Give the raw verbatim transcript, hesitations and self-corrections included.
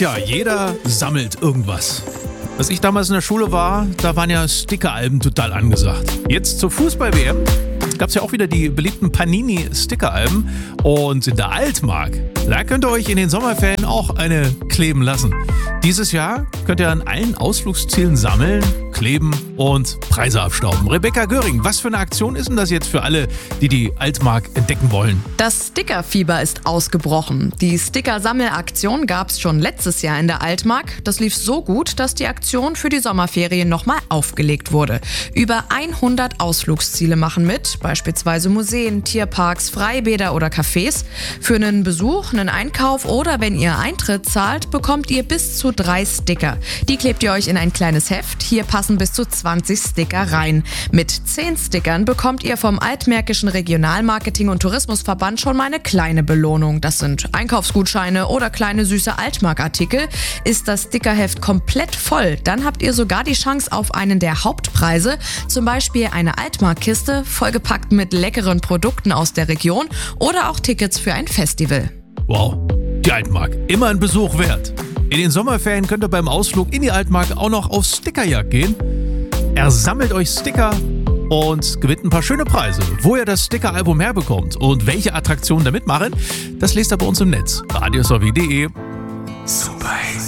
Tja, jeder sammelt irgendwas. Als ich damals in der Schule war, da waren ja Stickeralben total angesagt. Jetzt zur Fußball-W M gab es ja auch wieder die beliebten Panini-Stickeralben. Und in der Altmark, da könnt ihr euch in den Sommerferien auch eine kleben lassen. Dieses Jahr könnt ihr an allen Ausflugszielen sammeln, kleben und Preise abstauben. Rebecca Göring, was für eine Aktion ist denn das jetzt für alle, die die Altmark entdecken wollen? Das Stickerfieber ist ausgebrochen. Die Sticker-Sammelaktion gab es schon letztes Jahr in der Altmark. Das lief so gut, dass die Aktion für die Sommerferien nochmal aufgelegt wurde. Über hundert Ausflugsziele machen mit, beispielsweise Museen, Tierparks, Freibäder oder Cafés. Für einen Besuch, einen Einkauf oder wenn ihr Eintritt zahlt, bekommt ihr bis zu drei Sticker. Die klebt ihr euch in ein kleines Heft. Hier passen bis zu zwanzig Sticker rein. Mit zehn Stickern bekommt ihr vom Altmärkischen Regionalmarketing- und Tourismusverband schon mal eine kleine Belohnung. Das sind Einkaufsgutscheine oder kleine süße Altmark-Artikel. Ist das Stickerheft komplett voll, dann habt ihr sogar die Chance auf einen der Hauptpreise, zum Beispiel eine Altmark-Kiste, vollgepackt mit leckeren Produkten aus der Region oder auch Tickets für ein Festival. Wow, die Altmark, immer ein Besuch wert. In den Sommerferien könnt ihr beim Ausflug in die Altmark auch noch auf Stickerjagd gehen. Ersammelt euch Sticker und gewinnt ein paar schöne Preise. Wo ihr das Stickeralbum herbekommt und welche Attraktionen da mitmachen, das lest ihr bei uns im Netz. radiosw punkt de. Super.